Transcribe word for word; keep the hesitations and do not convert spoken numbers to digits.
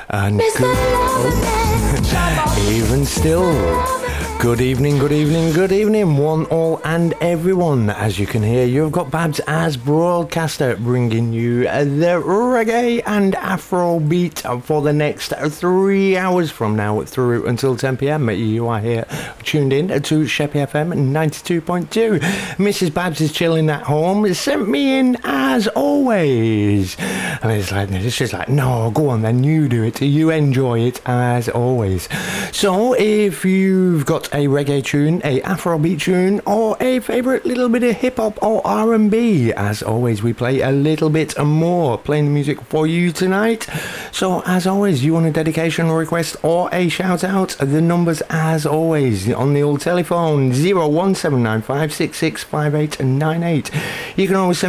And good, oh, even still, good evening, good evening, good evening, one, all, and everyone. As you can hear, you've got Babs as broadcaster, bringing you the reggae and Afrobeat for the next three hours from now through until ten p.m. You are here tuned in to Sheppy F M ninety-two point two. Missus Babs is chilling at home, sent me in as always. And it's like, it's just like, no, go on then, you do it, you enjoy it as always. So if you've got a reggae tune, a Afrobeat tune, or a favourite little bit of hip-hop or R and B, as always we play a little bit more, playing the music for you tonight. So as always, you want a dedication request or a shout out, the numbers as always on the old telephone, zero one seven nine five six six five eight nine eight. You can always send